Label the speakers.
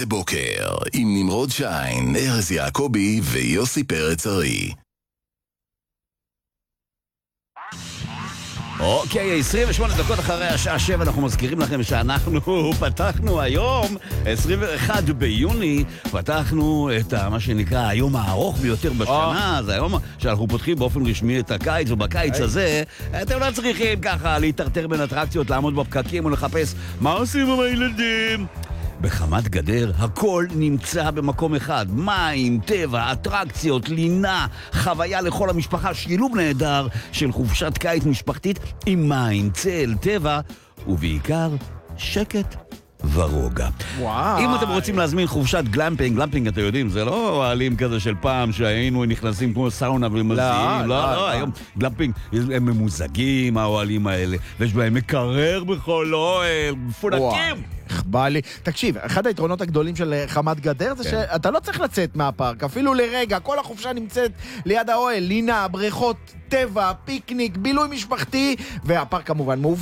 Speaker 1: איזה בוקר, עם נמרוד שיין, ארז יעקבי ויוסי פרץ ארי.
Speaker 2: אוקיי, 28 דקות אחרי השעה 7 אנחנו מזכירים לכם שאנחנו פתחנו היום, 21 ביוני, פתחנו את מה שנקרא היום הארוך ביותר בשנה, זה היום שאנחנו פותחים באופן רשמי את הקיץ, ובקיץ הזה אתם לא צריכים ככה להתרטר בין אטרקציות, לעמוד בפקקים ולחפש מה עושים עם הילדים. בחמת גדר הכל נמצא במקום אחד, מים, טבע, אטרקציות, לינה, חוויה לכל המשפחה, שילוב נהדר של חופשת קיץ משפחתית עם מים, צל, טבע ובעיקר שקט ורוגע.
Speaker 3: וואי.
Speaker 2: אם אתם רוצים להזמין חופשת גלמפינג, גלמפינג אתם יודעים, זה לא אוהלים כזה של פעם שהיינו נכנסים כמו סאונה ומזיעים, לא, היום גלמפינג הם ממוזגים האוהלים האלה, ויש בהם מקרר בכל אוהל, מפונקים.
Speaker 3: בא לי. תקשיב, אחד היתרונות הגדולים של חמת גדר זה שאתה לא צריך לצאת מהפארק, אפילו לרגע, כל החופשה נמצאת ליד האוהל, לינה, בריכות, טבע, פיקניק, בילוי משפחתי, והפארק כמובן